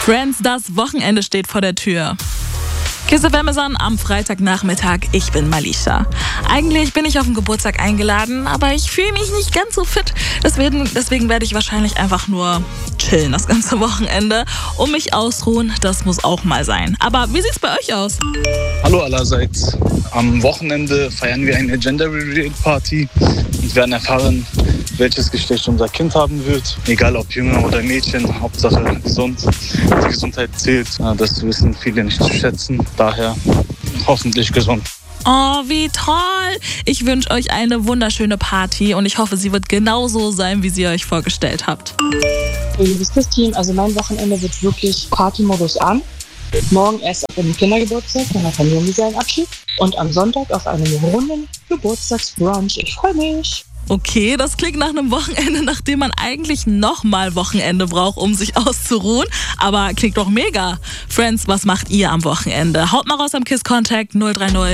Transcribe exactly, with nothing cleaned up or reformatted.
Friends, das Wochenende steht vor der Tür. Kiss F M ist an am Freitagnachmittag. Ich bin Malisha. Eigentlich bin ich auf den Geburtstag eingeladen, aber ich fühle mich nicht ganz so fit. Deswegen, deswegen werde ich wahrscheinlich einfach nur chillen das ganze Wochenende und mich ausruhen. Das muss auch mal sein. Aber wie sieht's bei euch aus? Hallo allerseits. Am Wochenende feiern wir eine Gender Reveal Party und werden erfahren, welches Geschlecht unser Kind haben wird. Egal ob Junge oder Mädchen, Hauptsache gesund. Die Gesundheit zählt. Das wissen viele nicht zu schätzen. Daher hoffentlich gesund. Oh, wie toll! Ich wünsche euch eine wunderschöne Party und ich hoffe, sie wird genauso sein, wie sie euch vorgestellt habt. Hey, liebes Team, also mein Wochenende wird wirklich Partymodus an. Morgen erst auf einem Kindergeburtstag, dann auf einem Junggesellenabschied und am Sonntag auf einem runden Geburtstagsbrunch. Ich freue mich! Okay, das klingt nach einem Wochenende, nachdem man eigentlich nochmal Wochenende braucht, um sich auszuruhen. Aber klingt doch mega. Friends, was macht ihr am Wochenende? Haut mal raus am Kiss Contact null drei null